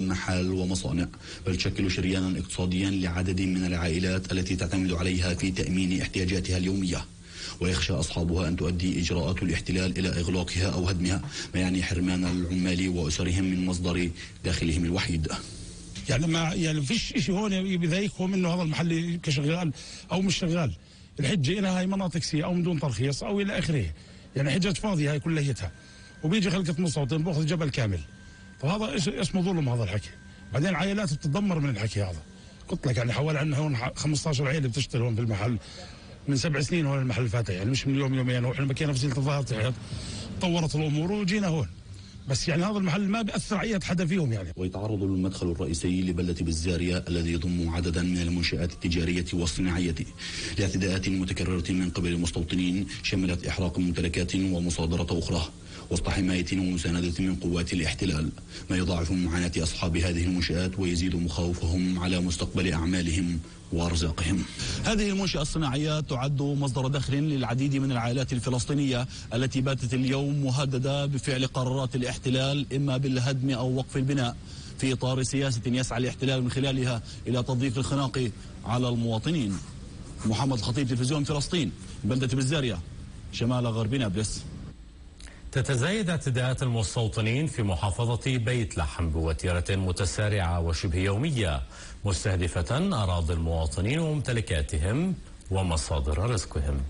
محال ومصانع، بل تشكل شريانا اقتصاديا لعدد من العائلات التي تعتمد عليها في تأمين احتياجاتها اليومية. ويخشى أصحابها أن تؤدي إجراءات الاحتلال إلى إغلاقها أو هدمها، ما يعني حرمان العمال وأسرهم من مصدر داخلهم الوحيد. يعني ما فيش شيء هون بيضايقهم انه هذا المحل كشغال او مش شغال. الحجه انها هاي مناطق سيئه او من دون ترخيص او الى اخره، يعني حجه فاضيه هاي كليتها، وبيجي خلقه مستوطن باخذ جبل كامل. فهذا اسمه ظلم هذا الحكي. بعدين عائلات بتتدمر من الحكي هذا. قلت لك يعني حوالي عندنا هون 15 عائله بتشتغل هون في المحل من 7 سنين هون المحل فاتح، يعني مش من يوم يومين. واحنا بكينا في زينة الظهر تحت طورت الامور وجينا هون، بس يعني هذا المحل ما بيأثر على أي حدا فيهم يعني. ويتعرض المدخل الرئيسي لبلدة بالزارية الذي يضم عددا من المنشآت التجارية والصناعية لاعتداءات متكررة من قبل المستوطنين، شملت إحراق ممتلكات ومصادرة أخرى وسط حماية ومساندة من قوات الاحتلال، ما يضاعف معاناة أصحاب هذه المنشآت ويزيد مخاوفهم على مستقبل أعمالهم وأرزاقهم. هذه المنشأة الصناعية تعد مصدر دخل للعديد من العائلات الفلسطينية التي باتت اليوم مهددة بفعل قرارات الاحتلال، إما بالهدم أو وقف البناء، في إطار سياسة يسعى الاحتلال من خلالها إلى تضييق الخناق على المواطنين. محمد خطيب، تلفزيون فلسطين، بلدة بالزارية، شمال غرب نابلس. تتزايد اعتداءات المستوطنين في محافظة بيت لحم بوتيرة متسارعة وشبه يومية، مستهدفة أراضي المواطنين وممتلكاتهم ومصادر رزقهم.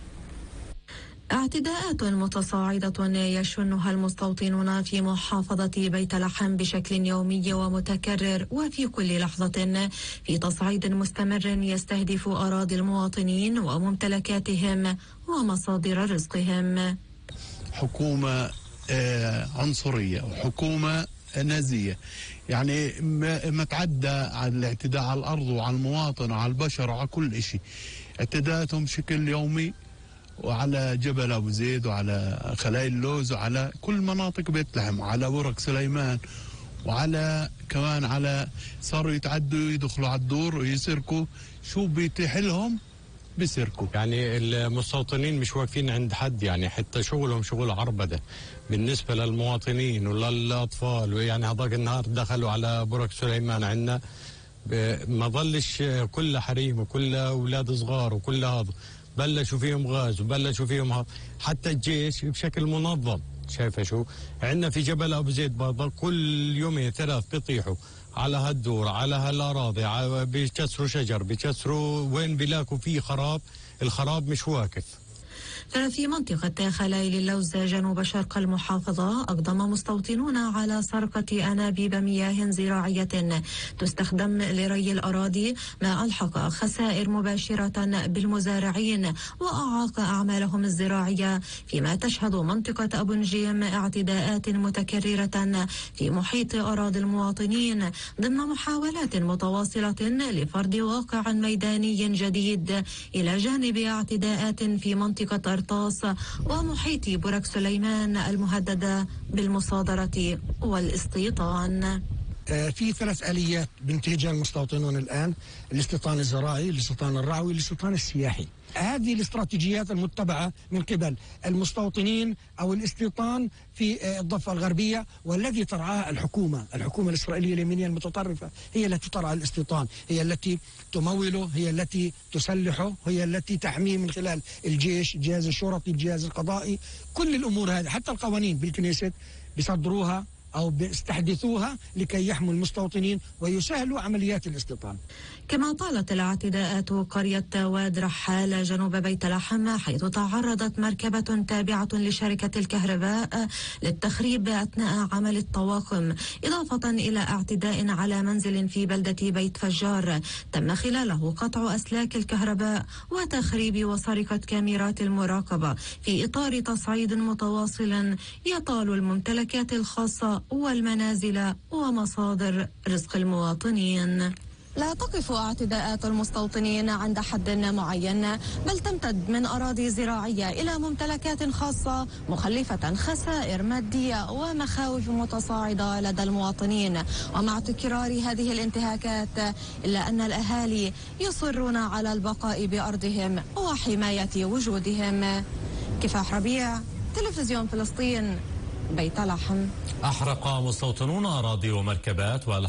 اعتداءات متصاعدة يشنها المستوطنون في محافظة بيت لحم بشكل يومي ومتكرر وفي كل لحظة، في تصعيد مستمر يستهدف أراضي المواطنين وممتلكاتهم ومصادر رزقهم. حكومة عنصرية وحكومة نازية، يعني ما تعدى على الاعتداء على الأرض وعلى المواطن وعلى البشر وعلى كل شيء. اعتداءاتهم بشكل يومي، وعلى جبل أبو زيد وعلى خلايل اللوز وعلى كل مناطق بيت لحم وعلى برك سليمان، وعلى كمان على صاروا يتعدوا يدخلوا على الدور ويسرقوا، شو بيتيح لهم بيسرقوا. يعني المستوطنين مش واقفين عند حد، يعني حتى شغلهم شغل عربدة بالنسبة للمواطنين وللأطفال. ويعني هذاك النهار دخلوا على برك سليمان عندنا، ما ظلش كل حريم وكل أولاد صغار وكل هذا، بلشوا فيهم غاز وبلشوا فيهم حتى الجيش بشكل منظم. شايفه شو عندنا في جبل أبو زيد برضه كل يومين 3 بيطيحوا على هالدور، على هالأراضي، بيكسروا شجر، بيكسروا وين بيلاقوا فيه خراب، الخراب مش واقف. في منطقة خلايل اللوز جنوب شرق المحافظة أقدم مستوطنون على سرقة أنابيب مياه زراعية تستخدم لري الأراضي، ما ألحق خسائر مباشرة بالمزارعين وأعاق أعمالهم الزراعية، فيما تشهد منطقة أبو نجيم اعتداءات متكررة في محيط أراضي المواطنين ضمن محاولات متواصلة لفرض واقع ميداني جديد، إلى جانب اعتداءات في منطقة أرطاس ومحيط برك سليمان المهددة بالمصادرة والاستيطان. في 3 آليات بينتهجها المستوطنون الآن: الاستيطان الزراعي، الاستيطان الرعوي، الاستيطان السياحي. هذه الاستراتيجيات المتبعة من قبل المستوطنين أو الاستيطان في الضفة الغربية، والذي ترعاها الحكومة الإسرائيلية اليمينية المتطرفة، هي التي ترعى الاستيطان، هي التي تموله، هي التي تسلحه، هي التي تحميه من خلال الجيش، الجهاز الشرطي، الجهاز القضائي. كل الأمور هذه حتى القوانين بالكنيست بيصدروها أو بيستحدثوها لكي يحموا المستوطنين ويسهلوا عمليات الاستيطان. كما طالت الاعتداءات قرية واد رحال جنوب بيت لحم، حيث تعرضت مركبة تابعة لشركة الكهرباء للتخريب أثناء عمل الطواقم، إضافة إلى اعتداء على منزل في بلدة بيت فجار تم خلاله قطع أسلاك الكهرباء وتخريب وسرقة كاميرات المراقبة، في إطار تصعيد متواصل يطال الممتلكات الخاصة والمنازل ومصادر رزق المواطنين. لا تقف اعتداءات المستوطنين عند حد معين، بل تمتد من أراضي زراعية إلى ممتلكات خاصة، مخلفة خسائر مادية ومخاوف متصاعدة لدى المواطنين. ومع تكرار هذه الانتهاكات إلا أن الأهالي يصرون على البقاء بأرضهم وحماية وجودهم. كفاح ربيع، تلفزيون فلسطين، بيت لحم. أحرق مستوطنون أراضي ومركبات